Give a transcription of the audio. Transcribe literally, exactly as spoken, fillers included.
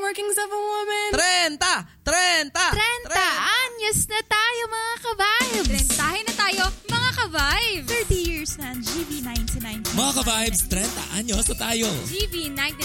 workings of a woman. Trenta! Trenta! Trenta anyos na tayo, mga ka-vibes. Trentahin na tayo, mga ka-vibes. thirty years na ang G V ninety-nine. Mga ka-vibes, trenta anyos na tayo. G V ninety-nine